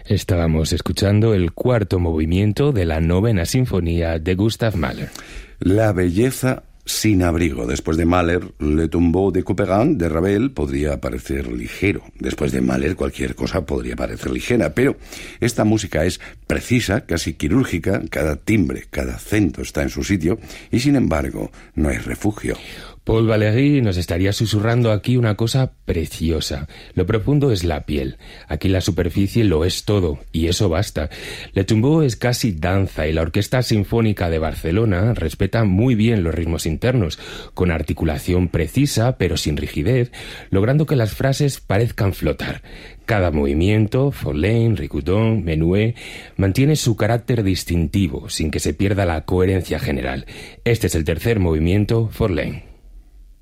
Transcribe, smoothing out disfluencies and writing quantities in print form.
Estábamos escuchando el cuarto movimiento de la novena sinfonía de Gustav Mahler. La belleza sin abrigo. Después de Mahler, Le Tombeau de Couperin de Ravel podría parecer ligero. Después de Mahler, cualquier cosa podría parecer ligera. Pero esta música es precisa, casi quirúrgica. Cada timbre, cada acento está en su sitio. Y sin embargo, no hay refugio. Paul Valéry nos estaría susurrando aquí una cosa preciosa. Lo profundo es la piel. Aquí la superficie lo es todo, y eso basta. Le Tombeau es casi danza, y la Orquesta Sinfónica de Barcelona respeta muy bien los ritmos internos, con articulación precisa, pero sin rigidez, logrando que las frases parezcan flotar. Cada movimiento, Forlane, Ricoudon, Menuet, mantiene su carácter distintivo, sin que se pierda la coherencia general. Este es el tercer movimiento, Forlane.